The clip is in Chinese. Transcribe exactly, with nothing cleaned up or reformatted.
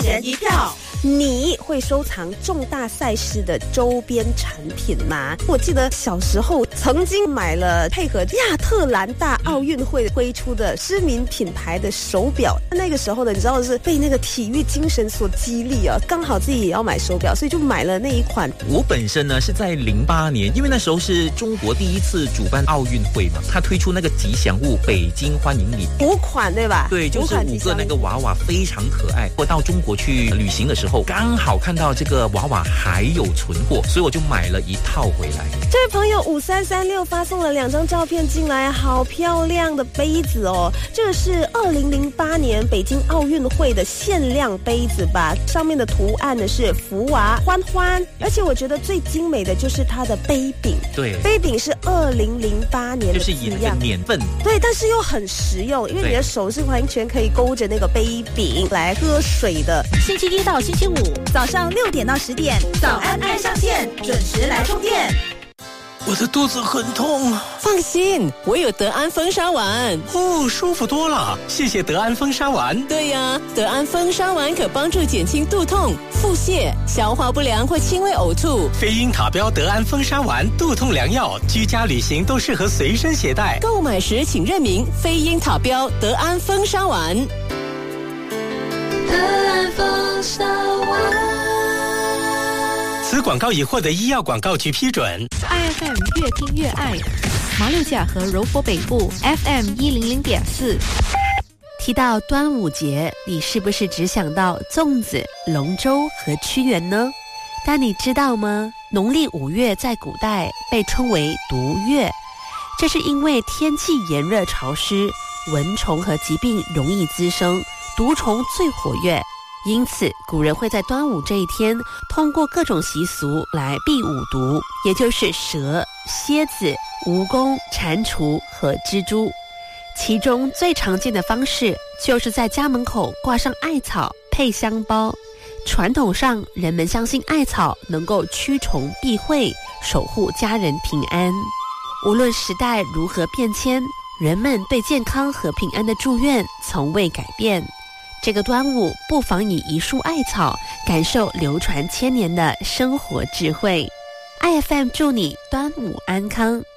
人一票。 你会收藏重大赛事的周边产品吗？我记得小时候曾经买了配合亚特兰大奥运会推出的知名品牌的手表，那个时候呢，你知道是被那个体育精神所激励啊，刚好自己也要买手表，所以就买了那一款。 我本身呢是在零八年，因为那时候是中国第一次主办奥运会嘛，他推出那个吉祥物北京欢迎你五款，对吧？ 对，就是五个那个娃娃非常可爱。我到中国去旅行的时候，刚好看到这个娃娃还有存货，所以我就买了一套回来。 这位朋友五三三六发送了两张照片进来，好漂亮的杯子哦！这个是二零零八年北京奥运会的限量杯子吧？上面的图案呢是福娃欢欢，而且我觉得最精美的就是它的杯柄。 对， 杯柄是二零零八年的字样， 就是以那个年份。 对，但是又很实用，因为你的手是完全可以勾着那个杯柄来喝水的。 星期一到星期五早上六点到十点，早安爱上线，准时来充电。 我的肚子很痛。 放心，我有德安风沙丸。 哦，舒服多了，谢谢德安风沙丸。 对呀，德安风沙丸可帮助减轻肚痛、腹泻、消化不良或轻微呕吐。 非英塔标德安风沙丸，肚痛良药，居家旅行都适合随身携带。 购买时请认明非英塔标德安风沙丸。 德安风沙丸。 此广告已获得医药广告局批准。 I F M 越听越爱，马六甲和柔佛北部 F M 一零零点四。提到端午节，你是不是只想到粽子、龙舟和屈原呢？但你知道吗？农历五月在古代被称为毒月，这是因为天气炎热潮湿，蚊虫和疾病容易滋生，毒虫最活跃。因此古人会在端午这一天通过各种习俗来避五毒，也就是蛇、蝎子、蜈蚣、蟾蜍和蜘蛛。其中最常见的方式就是在家门口挂上艾草配香包。传统上人们相信艾草能够驱虫避讳，守护家人平安。无论时代如何变迁，人们对健康和平安的祝愿从未改变。这个端午不妨以一束艾草感受流传千年的生活智慧。I F M 祝你端午安康。